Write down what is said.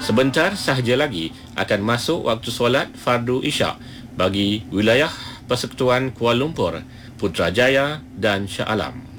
Sebentar sahaja lagi akan masuk waktu solat fardu Isyak bagi wilayah Persekutuan Kuala Lumpur, Putrajaya dan Shah Alam.